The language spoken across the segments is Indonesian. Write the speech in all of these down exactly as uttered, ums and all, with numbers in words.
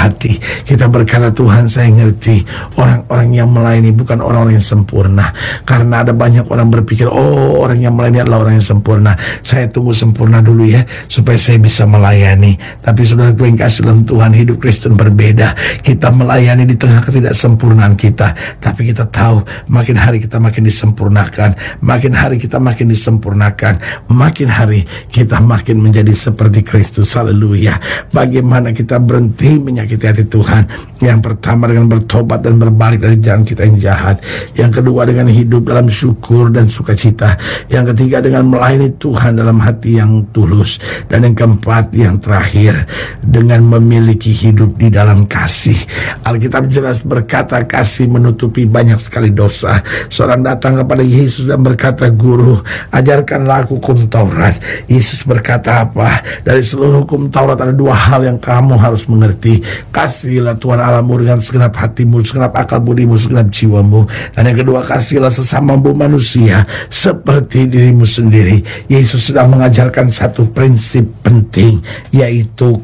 hati. Kita berkata, Tuhan, saya ngerti orang-orang yang melayani bukan orang-orang yang sempurna. Karena ada banyak orang berpikir, oh, orang yang melayani adalah orang yang sempurna, saya tunggu sempurna dulu ya supaya saya bisa melayani. Tapi saudaraku yang kasih dalam Tuhan, hidup Kristen berbeda. Kita melayani di tengah ketidaksempurnaan kita, tapi kita tahu makin hari kita makin disempurnakan, makin hari kita makin disempurnakan, makin hari kita makin menjadi seperti Kristus. Haleluya. Bagaimana kita berhenti menyakiti hati Tuhan? Yang pertama dengan bertobat dan berbalik dari jalan kita yang jahat. Yang kedua dengan hidup dalam syukur dan sukacita. Yang ketiga dengan melayani Tuhan dalam hati yang tulus. Dan yang keempat, yang terakhir, dengan memiliki hidup di dalam kasih. Alkitab jelas berkata kasih menutupi banyak sekali dosa. Seorang datang kepada Yesus dan berkata, Guru, ajarkanlah aku hukum Taurat. Yesus berkata apa? Dari seluruh hukum Taurat ada dua hal yang kamu harus mengerti. Kasihilah Tuhan Allahmu dengan segenap hatimu, segenap akal budimu, segenap jiwamu. Dan yang kedua, kasihilah sesamamu manusia seperti dirimu sendiri. Yesus sedang mengajarkan satu prinsip penting, yaitu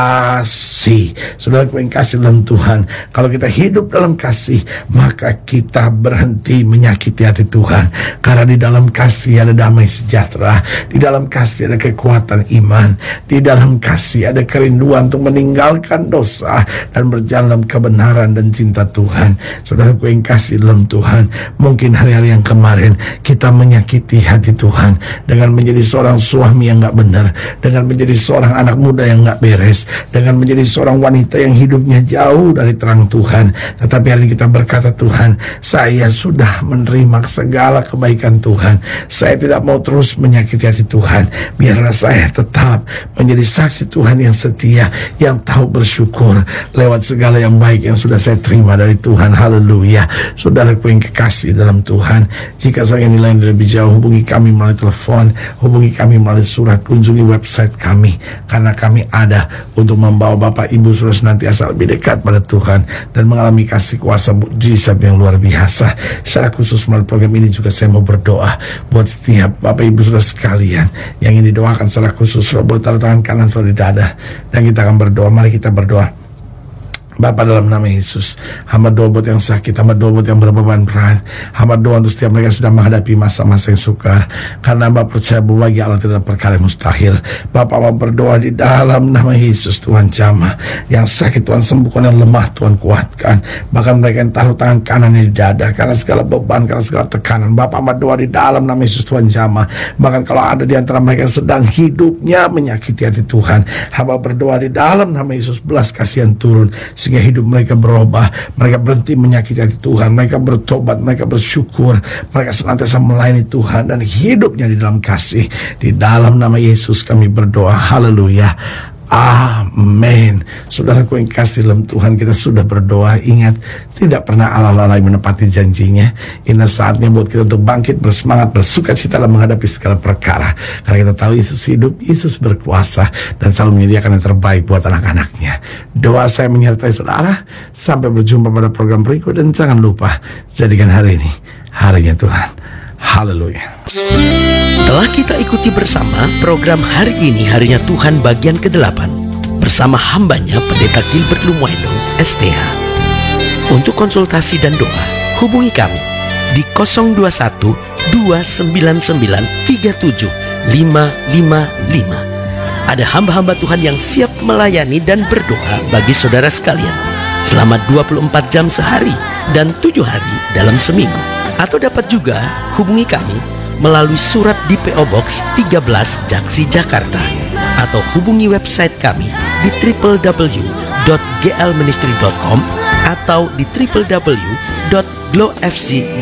kasih. Saudaraku yang kasih dalam Tuhan, kalau kita hidup dalam kasih, maka kita berhenti menyakiti hati Tuhan. Karena di dalam kasih ada damai sejahtera, di dalam kasih ada kekuatan iman, di dalam kasih ada kerinduan untuk meninggalkan dosa dan berjalan dalam kebenaran dan cinta Tuhan. Saudaraku yang kasih dalam Tuhan, mungkin hari-hari yang kemarin kita menyakiti hati Tuhan dengan menjadi seorang suami yang gak benar, dengan menjadi seorang anak muda yang gak beres, dengan menjadi seorang wanita yang hidupnya jauh dari terang Tuhan. Tetapi hari ini kita berkata, Tuhan, saya sudah menerima segala kebaikan Tuhan. Saya tidak mau terus menyakiti hati Tuhan. Biarlah saya tetap menjadi saksi Tuhan yang setia, yang tahu bersyukur lewat segala yang baik yang sudah saya terima dari Tuhan. Haleluya. Saudaraku yang kekasih dalam Tuhan, jika saudara yang lain lebih jauh, hubungi kami melalui telepon, hubungi kami melalui surat, kunjungi website kami, karena kami ada untuk membawa Bapak Ibu saudara senantiasa lebih dekat pada Tuhan dan mengalami kasih kuasa mukjizat yang luar biasa. Secara khusus melalui program ini juga saya mau berdoa buat setiap Bapak Ibu saudara sekalian yang ingin didoakan secara khusus. Saudara boleh taruh tangan kanan saudara di dada dan kita akan berdoa. Mari kita berdoa. Bapa, dalam nama Yesus, hamba doa buat yang sakit, hamba doa buat yang berbeban berat, hamba doa untuk setiap mereka yang sedang menghadapi masa-masa yang sukar, karena hamba percaya bahwa bagi Allah tidak ada perkara yang mustahil. Bapa, hamba berdoa di dalam nama Yesus, Tuhan jamah yang sakit, Tuhan sembuhkan, yang lemah Tuhan kuatkan, bahkan mereka yang taruh tangan kanannya di dada karena segala beban, karena segala tekanan. Bapa, hamba doa di dalam nama Yesus, Tuhan jamah, bahkan kalau ada di antara mereka yang sedang hidupnya menyakiti hati Tuhan, hamba berdoa di dalam nama Yesus, belas kasihan turun sehingga hidup mereka berubah, mereka berhenti menyakiti hati Tuhan, mereka bertobat, mereka bersyukur, mereka senantiasa melayani Tuhan dan hidupnya di dalam kasih. Di dalam nama Yesus kami berdoa. Haleluya. Amin. Saudaraku yang kasih dalam Tuhan, kita sudah berdoa. Ingat, tidak pernah Allah lalai menepati janjinya. Ini saatnya buat kita untuk bangkit, bersemangat, bersukacita dalam menghadapi segala perkara. Karena kita tahu Yesus hidup, Yesus berkuasa, dan selalu menyediakan yang terbaik buat anak-anaknya. Doa saya menyertai saudara. Sampai berjumpa pada program berikut. Dan jangan lupa, jadikan hari ini harinya Tuhan. Haleluya. Telah kita ikuti bersama program Hari Ini Harinya Tuhan bagian kedelapan bersama hambanya Pendeta Gilbert Lumoedong S T H. Untuk konsultasi dan doa, hubungi kami di nol dua satu dua sembilan sembilan tiga tujuh lima lima lima. Ada hamba-hamba Tuhan yang siap melayani dan berdoa bagi saudara sekalian selama dua puluh empat jam sehari dan tujuh hari dalam seminggu. Atau dapat juga hubungi kami melalui surat di P O Box tiga belas Jaksi, Jakarta, atau hubungi website kami di w w w dot g l ministry dot com atau di w w w dot glow f c